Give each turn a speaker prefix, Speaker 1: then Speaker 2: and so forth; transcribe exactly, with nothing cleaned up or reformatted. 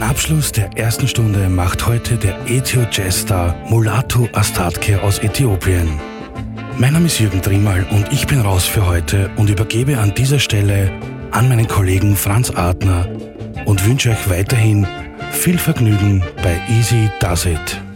Speaker 1: Abschluss der ersten Stunde macht heute der Ethio-Jazz-Star Mulatu Astatke aus Äthiopien. Mein Name ist Jürgen Triemal und ich bin raus für heute und übergebe an dieser Stelle an meinen Kollegen Franz Adner und wünsche euch weiterhin viel Vergnügen bei Easy Does It.